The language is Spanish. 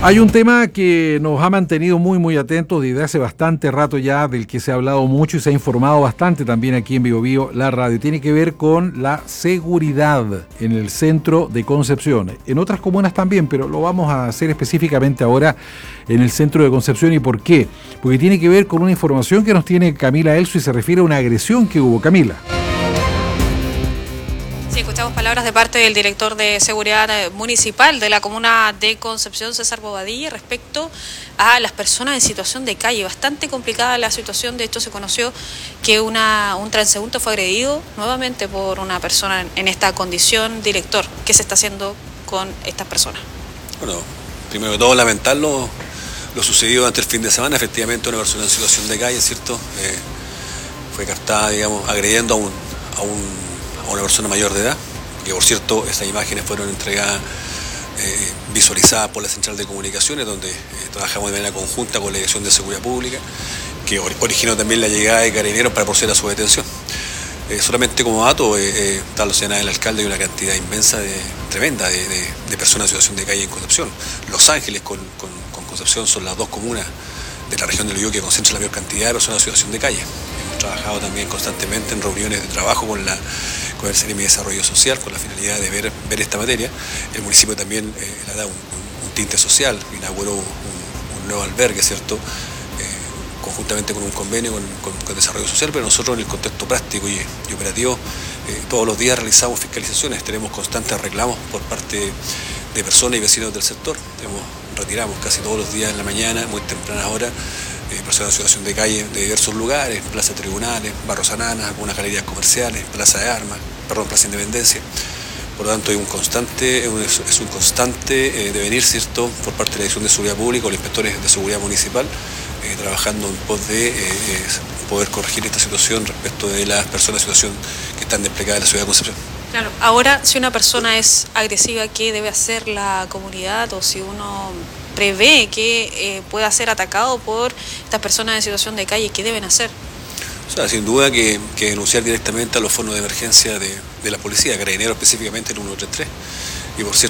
Hay un tema que nos ha mantenido muy atentos desde hace bastante rato ya, del que se ha hablado mucho y se ha informado bastante también aquí en Bio Bio, la radio. Tiene que ver con la seguridad en el centro de Concepción. En otras comunas también, pero lo vamos a hacer específicamente ahora en el centro de Concepción. ¿Y por qué? Porque tiene que ver con una información que nos tiene Camila Elso y se refiere a una agresión que hubo. Camila. Sí, escuchamos palabras de parte del director de Seguridad Municipal de la comuna de Concepción, César Bobadilla, respecto a las personas en situación de calle. Bastante complicada la situación. De hecho, se conoció que un transeúnte fue agredido nuevamente por una persona en esta condición. Director, ¿qué se está haciendo con estas personas? Bueno, primero que todo lamentar lo sucedido durante el fin de semana. Efectivamente, una persona en situación de calle, ¿cierto? Fue captada, digamos, agrediendo a una persona mayor de edad, que por cierto esas imágenes fueron entregadas, visualizadas por la Central de Comunicaciones, donde trabajamos de manera conjunta con la Dirección de Seguridad Pública, que originó también la llegada de carabineros para proceder a su detención. Solamente como dato, tal lo señala el alcalde, hay una cantidad inmensa, tremenda, de personas en situación de calle en Concepción. Los Ángeles con Concepción son las dos comunas de la región del Biobío que concentran la mayor cantidad de personas en situación de calle. Hemos trabajado también constantemente en reuniones de trabajo con el CEREMI de Desarrollo Social, con la finalidad de ver esta materia. El municipio también le ha dado un tinte social, inauguró un nuevo albergue, ¿cierto? Conjuntamente con un convenio con Desarrollo Social, pero nosotros en el contexto práctico y operativo todos los días realizamos fiscalizaciones, tenemos constantes reclamos por parte de personas y vecinos del sector. Retiramos casi todos los días en la mañana, muy tempranas horas, personas en situación de calle de diversos lugares, plazas de tribunales, Barros Ananas, algunas galerías comerciales, plaza de armas, plaza Independencia. Por lo tanto, es un constante devenir, ¿cierto?, por parte de la Dirección de Seguridad Pública o los inspectores de seguridad municipal, trabajando en pos de poder corregir esta situación respecto de las personas en situación que están desplegadas en la ciudad de Concepción. Claro. Ahora, si una persona es agresiva, ¿qué debe hacer la comunidad? O si uno prevé que pueda ser atacado por estas personas en situación de calle, ¿qué deben hacer? O sea, sin duda que denunciar directamente a los fondos de emergencia de la policía, Carabineros específicamente el 133. Y por cierto,